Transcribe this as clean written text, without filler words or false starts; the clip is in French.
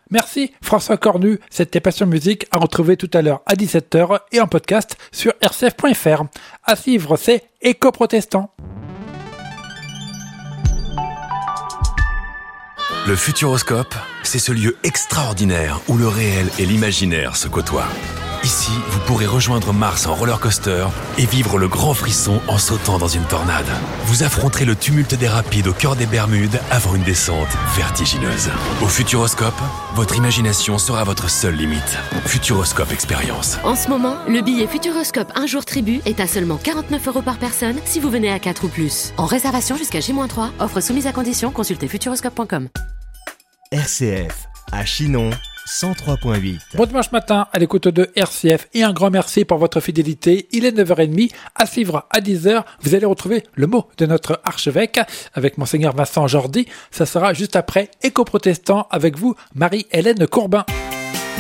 Merci François Cornu, c'était Passion Musique à retrouver tout à l'heure à 17h et en podcast sur rcf.fr. À suivre, c'est Éco-Protestant. Le Futuroscope, c'est ce lieu extraordinaire où le réel et l'imaginaire se côtoient. Ici, vous pourrez rejoindre Mars en roller coaster et vivre le grand frisson en sautant dans une tornade. Vous affronterez le tumulte des rapides au cœur des Bermudes avant une descente vertigineuse. Au Futuroscope, votre imagination sera votre seule limite. Futuroscope Expérience. En ce moment, le billet Futuroscope un jour tribu est à seulement 49 € par personne si vous venez à 4 ou plus. En réservation jusqu'à J-3, offre soumise à condition, consultez futuroscope.com. RCF, à Chinon, 103.8. Bon dimanche matin à l'écoute de RCF et un grand merci pour votre fidélité. Il est 9h30. À suivre à 10h, vous allez retrouver le mot de notre archevêque avec Monseigneur Vincent Jordi. Ça sera juste après Éco-Protestant avec vous, Marie-Hélène Courbin.